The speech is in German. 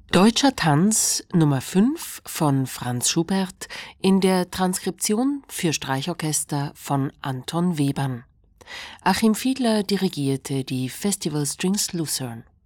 Deutscher Tanz Nummer 5 von Franz Schubert in der Transkription für Streichorchester von Anton Webern. Achim Fiedler dirigierte die Festival Strings Lucerne.